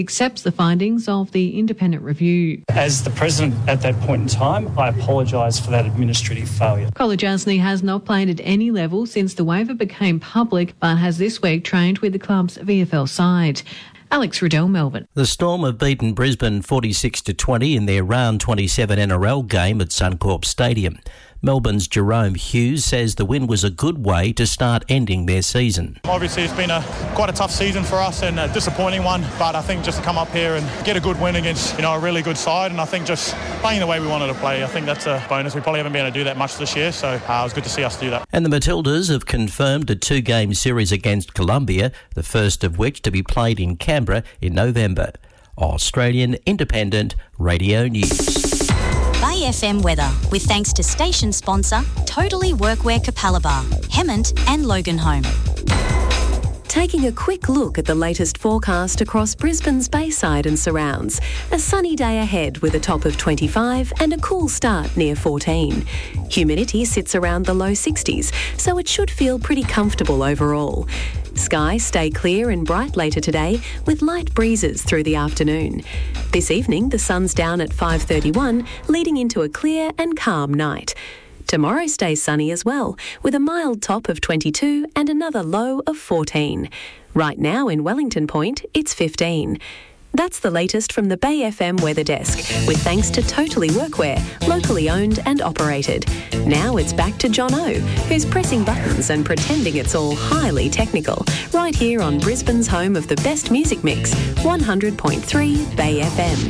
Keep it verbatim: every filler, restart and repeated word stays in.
accepts the findings of the independent review. As the President at that point in time, I apologise for that administrative failure. Kolodjasny has not played at any level since the waiver became public, but has this week trained with the club's V F L side. Alex Riddell, Melbourne. The Storm have beaten Brisbane forty-six to twenty in their round twenty-seven N R L game at Suncorp Stadium. Melbourne's Jerome Hughes says the win was a good way to start ending their season. Obviously it's been a quite a tough season for us and a disappointing one, but I think just to come up here and get a good win against, you know, a really good side, and I think just playing the way we wanted to play, I think that's a bonus. We probably haven't been able to do that much this year, so uh, it was good to see us do that. And the Matildas have confirmed a two-game series against Colombia, the first of which to be played in Canberra in November. Australian Independent Radio News. Bay F M weather, with thanks to station sponsor Totally Workwear Capalaba, Hemmant and Loganholme. Taking a quick look at the latest forecast across Brisbane's Bayside and surrounds. A sunny day ahead with a top of twenty-five and a cool start near fourteen. Humidity sits around the low sixties, so it should feel pretty comfortable overall. Skies stay clear and bright later today with light breezes through the afternoon. This evening, the sun's down at five thirty-one, leading into a clear and calm night. Tomorrow stays sunny as well, with a mild top of twenty-two and another low of fourteen. Right now in Wellington Point, it's fifteen. That's the latest from the Bay F M Weather Desk, with thanks to Totally Workwear, locally owned and operated. Now it's back to John O, who's pressing buttons and pretending it's all highly technical, right here on Brisbane's home of the best music mix, one hundred point three Bay F M.